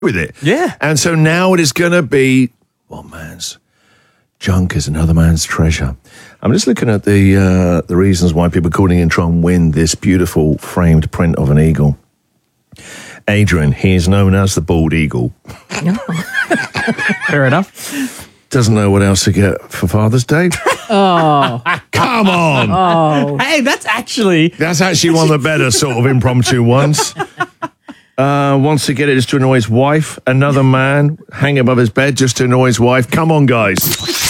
with it. Yeah. And so now it is going to be one man's junk is another man's treasure. I'm just looking at the reasons why people calling in try and win this beautiful framed print of an eagle. Adrian, he is known as the bald eagle. Fair enough. Doesn't know what else to get for Father's Day. Oh. Come on. Oh. Hey, that's actually One of the better sort of impromptu ones. Wants to get it just to annoy his wife. Another man hanging above his bed just to annoy his wife. Come on, guys.